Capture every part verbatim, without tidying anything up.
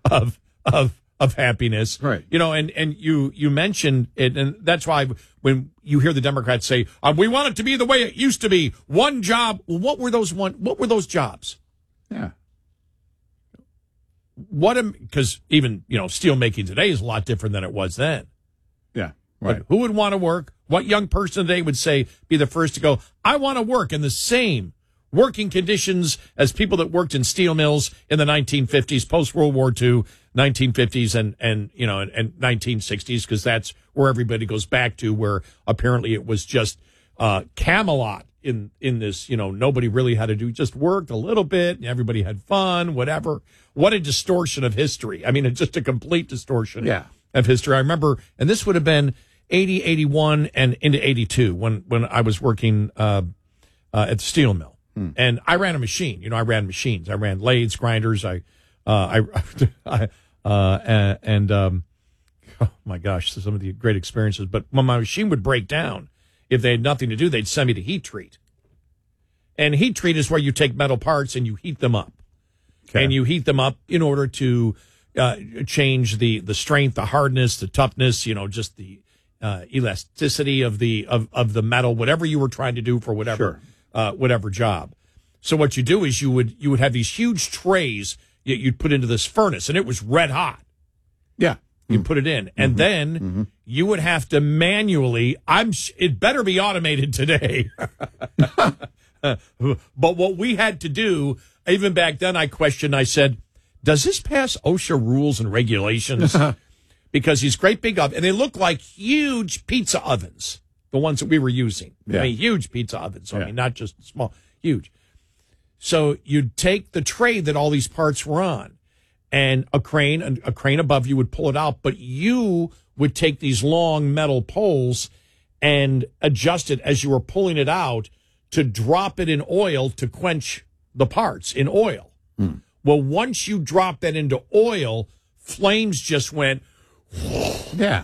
of of of happiness. Right. You know, and, and you you mentioned it, and that's why when you hear the Democrats say, uh, we want it to be the way it used to be, one job. Well, what were those one what were those jobs? Yeah. What because even, you know, steel making today is a lot different than it was then. Yeah. Right. But who would want to work? What young person today would say, be the first to go, I want to work in the same working conditions as people that worked in steel mills in the nineteen fifties, post-World War Two, nineteen fifties, and, and you know, and, and nineteen sixties, because that's where everybody goes back to, where apparently it was just uh, Camelot in, in this, you know, nobody really had to do, just worked a little bit, and everybody had fun, whatever. What a distortion of history. I mean, it's just a complete distortion yeah. of history. I remember, and this would have been eighty, eighty-one, and into eighty-two when, when I was working uh, uh, at the steel mill. Hmm. And I ran a machine. You know, I ran machines. I ran lathes, grinders. I, uh, I, I uh, and, and um, oh my gosh, some of the great experiences. But when my machine would break down, if they had nothing to do, they'd send me to heat treat. And heat treat is where you take metal parts and you heat them up. Okay. And you heat them up in order to uh, change the, the strength, the hardness, the toughness, you know, just the uh, elasticity of the of, of the metal, whatever you were trying to do for whatever sure. uh, whatever job. So what you do is you would you would have these huge trays that you'd put into this furnace, and it was red hot. Yeah, you mm-hmm. put it in, and mm-hmm. then mm-hmm. you would have to manually. I'm. It better be automated today. But what we had to do, even back then, I questioned. I said, "Does this pass OSHA rules and regulations?" Because these great big ovens, and they look like huge pizza ovens, the ones that we were using. Yeah. I mean, huge pizza ovens. So, yeah. I mean, not just small, huge. So you'd take the tray that all these parts were on, and a crane, a crane above you would pull it out, but you would take these long metal poles and adjust it as you were pulling it out to drop it in oil to quench the parts in oil. Hmm. Well, once you drop that into oil, flames just went. Yeah.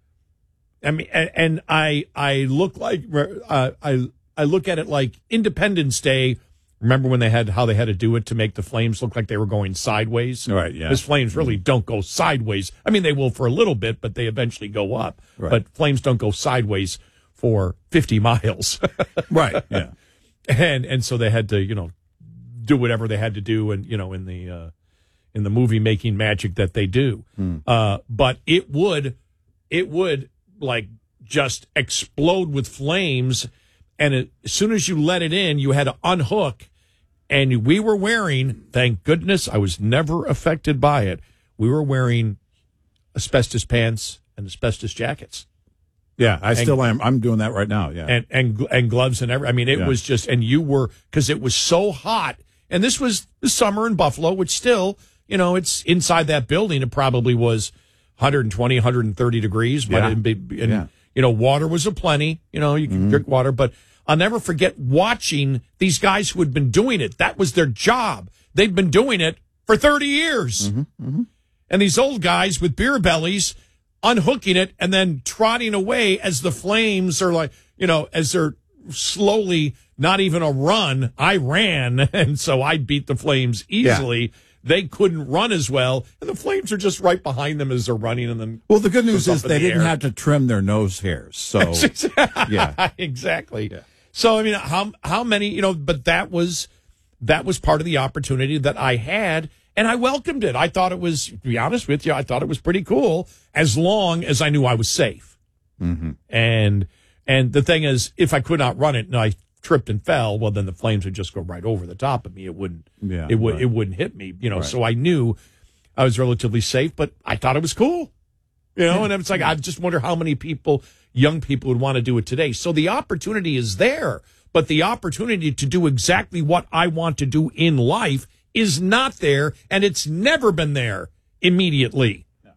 I mean, and, and I I look like uh, I I look at it like Independence Day. Remember when they had how they had to do it to make the flames look like they were going sideways? Right. Yeah. Because flames really don't go sideways. I mean, they will for a little bit, but they eventually go up. Right. But flames don't go sideways for fifty miles. Right. Yeah. And and so they had to, you know, do whatever they had to do, and you know, in the uh, in the movie making magic that they do. Hmm. Uh, but it would it would like just explode with flames. And it, as soon as you let it in, you had to unhook. And we were wearing, thank goodness, I was never affected by it. We were wearing asbestos pants and asbestos jackets. Yeah, I and, still am. I'm doing that right now. Yeah, and and and gloves and everything. I mean, it yeah. was just, and you were, because it was so hot. And this was the summer in Buffalo, which still, you know, it's inside that building. It probably was one twenty, one thirty degrees. But yeah. it, and, yeah. you know, water was aplenty. You know, you can mm-hmm. drink water. But I'll never forget watching these guys who had been doing it. That was their job. They'd been doing it for thirty years. Mm-hmm. Mm-hmm. And these old guys with beer bellies unhooking it and then trotting away as the flames are like, you know, as they're slowly, not even a run. I ran, and so I beat the flames easily. Yeah. They couldn't run as well, and the flames are just right behind them as they're running. And then, well, the good news is they the didn't air. have to trim their nose hairs. So, yeah, exactly. Yeah. So, I mean, how how many, you know? But that was that was part of the opportunity that I had, and I welcomed it. I thought it was, to be honest with you, I thought it was pretty cool, as long as I knew I was safe. Mm-hmm. And and the thing is, if I could not run it, and I tripped and fell, well, then the flames would just go right over the top of me. It wouldn't. Yeah, it would. Right. It wouldn't hit me. You know. Right. So I knew I was relatively safe, but I thought it was cool. You know, and it's like, I just wonder how many people, young people, would want to do it today. So the opportunity is there, but the opportunity to do exactly what I want to do in life is not there, and it's never been there immediately. No.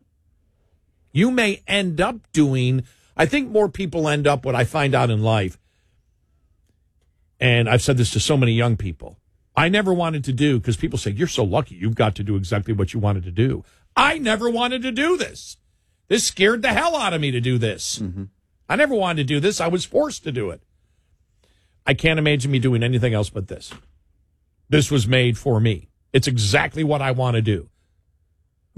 You may end up doing, I think more people end up, what I find out in life, and I've said this to so many young people, I never wanted to do, because people say, you're so lucky, you've got to do exactly what you wanted to do. I never wanted to do this. This scared the hell out of me to do this. Mm-hmm. I never wanted to do this. I was forced to do it. I can't imagine me doing anything else but this. This was made for me. It's exactly what I want to do.